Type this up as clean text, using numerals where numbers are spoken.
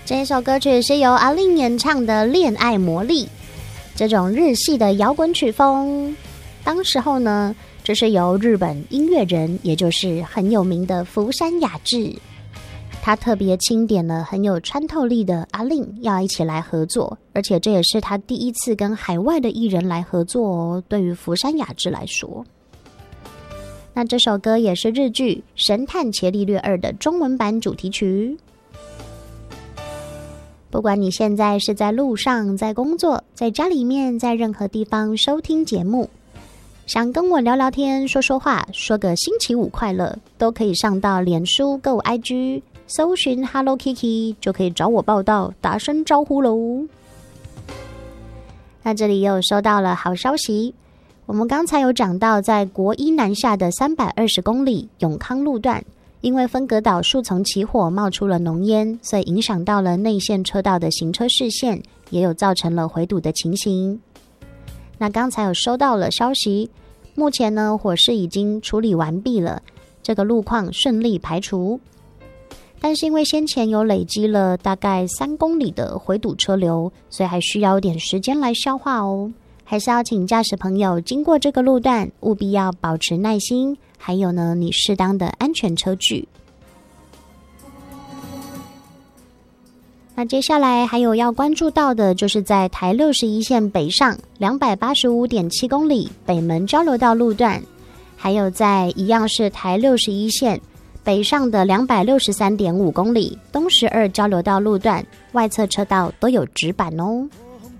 这首歌曲是由阿令演唱的《恋爱魔力》，这种日系的摇滚曲风，当时候呢，这是由日本音乐人，也就是很有名的福山雅治，他特别钦点了很有穿透力的阿令要一起来合作，而且这也是他第一次跟海外的艺人来合作哦。对于福山雅治来说，那这首歌也是日剧《神探伽利略2》的中文版主题曲。不管你现在是在路上、在工作、在家里面、在任何地方收听节目，想跟我聊聊天、说说话、说个星期五快乐，都可以上到脸书、购 IG 搜寻 Hello Kiki 就可以找我报道，打声招呼喽。那这里也有收到了好消息，我们刚才有讲到在国一南下的320公里永康路段，因为分隔岛树丛起火冒出了浓烟，所以影响到了内线车道的行车视线，也有造成了回堵的情形。那刚才有收到了消息，目前呢火势已经处理完毕了，这个路况顺利排除。但是因为先前有累积了大概3公里的回堵车流，所以还需要点时间来消化哦。还是要请驾驶朋友经过这个路段，务必要保持耐心，还有呢，你适当的安全车距。那接下来还有要关注到的，就是在台61线北上 285.7 公里北门交流道路段，还有在一样是台61线北上的 263.5 公里东石2交流道路段，外侧车道都有直板哦。